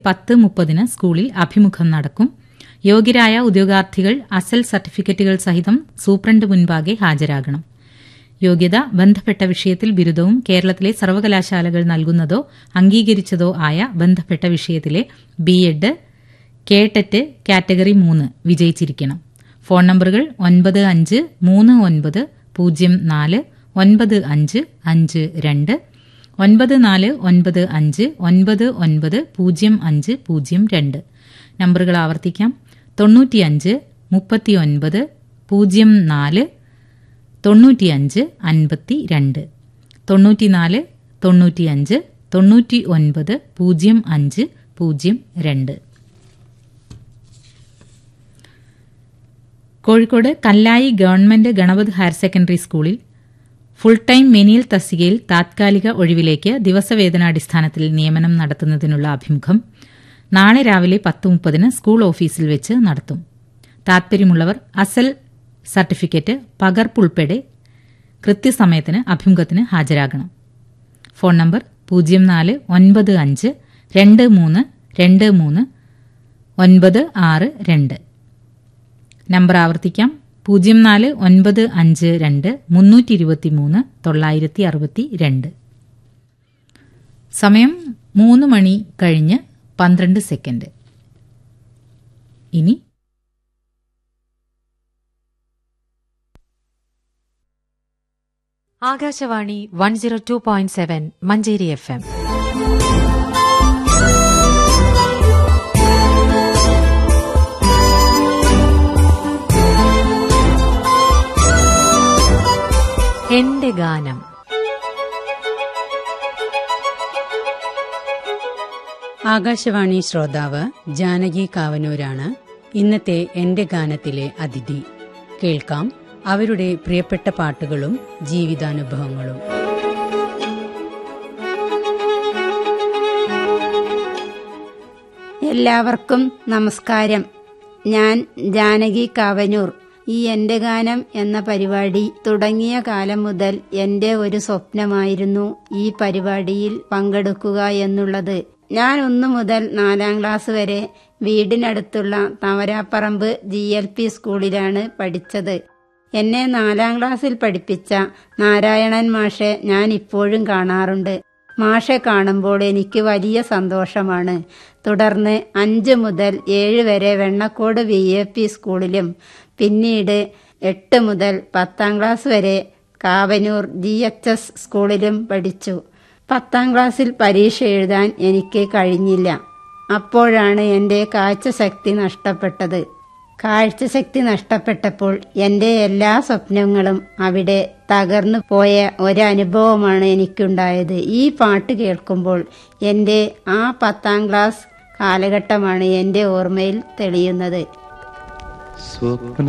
10:30 സ്കൂളിൽ അഭിമുഖം നടക്കും. യോഗ്യരായ ഉദ്യോഗാർത്ഥികൾ അസൽ സർട്ടിഫിക്കറ്റുകൾ സഹിതം സൂപ്രണ്ട് മുൻപാകെ ഹാജരാകണം. യോഗ്യത ബന്ധപ്പെട്ട വിഷയത്തിൽ ബിരുദവും കേരളത്തിലെ സർവകലാശാലകൾ നൽകുന്നതോ അംഗീകരിച്ചതോ ആയ ബന്ധപ്പെട്ട വിഷയത്തിലെ ബിഎഡ്, കേടെറ്റ് കാറ്റഗറി 3 വിജയിച്ചിരിക്കണം. ഫോൺ നമ്പറുകൾ 9534049552, 9495990502. നമ്പറുകൾ ആവർത്തിക്കാം: 95 39 04 95 52, 94 95 99 05 02. കോഴിക്കോട് കല്ലായി ഗവൺമെന്റ് ഗണപത് ഹയർ സെക്കൻഡറി സ്കൂളിൽ ഫുൾ ടൈം മെനിയൽ തസ്തികയിൽ താത്കാലിക ഒഴിവിലേക്ക് ദിവസവേതനാടിസ്ഥാനത്തിൽ നിയമനം നടത്തുന്നതിനുള്ള അഭിമുഖം നാളെ രാവിലെ 10:30 സ്കൂൾ ഓഫീസിൽ വെച്ച് നടത്തും. താൽപര്യമുള്ളവർ അസൽ സർട്ടിഫിക്കറ്റ് പകർപ്പുൾപ്പെടെ കൃത്യസമയത്തിന് അഭിമുഖത്തിന് ഹാജരാകണം. Phone number 0495 23 23 962. നമ്പർ ആവർത്തിക്കാം: 0495 323 962. സമയം 3:12. ഇനി ആകാശവാണി 102.7 മഞ്ചേരി FM. എന്റെ ഗാനം. ആകാശവാണി ശ്രോതാവ് ജാനകി കാവനൂരാണ് ഇന്നത്തെ എന്റെ ഗാനത്തിലെ അതിഥി. കേൾക്കാം അവരുടെ പ്രിയപ്പെട്ട പാട്ടുകളും ജീവിതാനുഭവങ്ങളും. എല്ലാവർക്കും നമസ്കാരം. ഞാൻ ജാനകി കാവനൂർ. ഈ എന്റെ ഗാനം എന്ന പരിപാടി തുടങ്ങിയ കാലം മുതൽ എന്റെ ഒരു സ്വപ്നമായിരുന്നു ഈ പരിപാടിയിൽ പങ്കെടുക്കുക എന്നുള്ളത്. ഞാൻ 1 മുതൽ 4ാം ക്ലാസ് വരെ വീടിനടുത്തുള്ള തവരാപ്പറമ്പ് GLP സ്കൂളിലാണ് പഠിച്ചത്. എന്നെ 4ാം ക്ലാസ്സിൽ പഠിപ്പിച്ച നാരായണൻ മാഷെ ഞാൻ ഇപ്പോഴും കാണാറുണ്ട്. മാഷെ കാണുമ്പോൾ എനിക്ക് വലിയ സന്തോഷമാണ്. തുടർന്ന് 5 മുതൽ 7 വരെ വെണ്ണക്കോട് VAP സ്കൂളിലും പിന്നീട് 8 മുതൽ 10ാം ക്ലാസ് വരെ കാവനൂർ GHS സ്കൂളിലും പഠിച്ചു. 10ാം ക്ലാസ്സിൽ പരീക്ഷ എഴുതാൻ എനിക്ക് കഴിഞ്ഞില്ല. അപ്പോഴാണ് എൻ്റെ കാഴ്ചശക്തി നഷ്ടപ്പെട്ടത്. കാഴ്ചശക്തി നഷ്ടപ്പെട്ടപ്പോൾ എൻ്റെ എല്ലാ സ്വപ്നങ്ങളും അവിടെ തകർന്നു പോയ ഒരനുഭവമാണ് എനിക്കുണ്ടായത്. ഈ പാട്ട് കേൾക്കുമ്പോൾ എൻ്റെ ആ 10ാം ക്ലാസ് കാലഘട്ടമാണ് എൻ്റെ ഓർമ്മയിൽ തെളിയുന്നത്. സ്വപ്ന